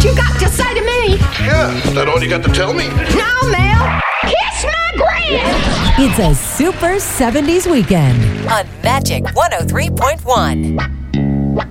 you got to say to me? Yeah, is that all you got to tell me? No, Mel. Kiss my grand. It's a Super 70s weekend on Magic 103.1.